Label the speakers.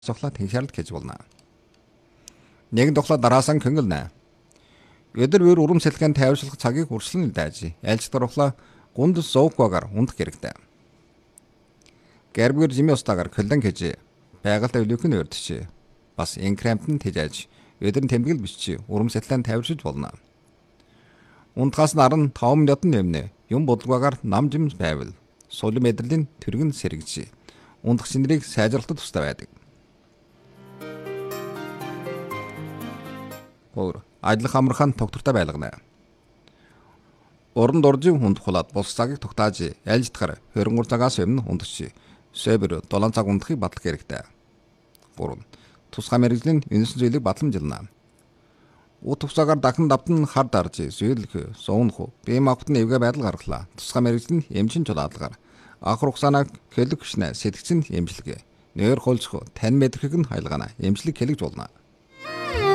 Speaker 1: зохлоо тэнхярлт хийж болно. Нэгэн тухлаа дараасан көнгөлнэ. Өдөр бүр урам сэлхэн тайвшруулах цагийг үргэлжлэн дайж, айлч дарахлаа гунд зооггоогоор ундах хэрэгтэй. Гэрбэр жими устаагаар көлдөн гэж байгальд өвлөкөн өрдөж, бас инкремтэн тэжээж, өдөр тэмдэглэл бичиж, урам сэлхэн тайвшруулж болно. Ундгаас наран 5 минутын өмнө юм бодлогоогоор намжим байвал сул мэдрэлийн түргэн сэргэж, ундах шинрийг сайжруулахад тустай байдаг. Ажлах амархан тогтвортой байлгана. Уран дуржин ундахлаад бус цагийг тогтааж, айлждахаар 23 цагаас өмнө ундагч, сөбөр 7 цаг ундахыг батлах хэрэгтэй. 3. Тусгай мэргэжлийн үнэсэн зүйлийг батламжилна. Ут тусаагаар дахин давтан хар дарж, зөөлөх, суунах, бие махбодны эвгэ байдал гаргалаа. Тусгай мэргэжлийн эмчин чулаалгаар анх ругсанаа хэлэг хүчнэ сэтгцэн эмчилгээ. Нойр холцох, тань мэдрэх нь хайлгана. Эмчлэг хэлэгж болно.